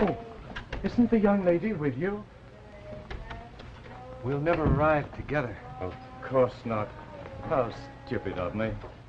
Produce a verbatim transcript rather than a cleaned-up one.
Oh, isn't the young lady with you? We'll never ride together. Of course not. How stupid of me.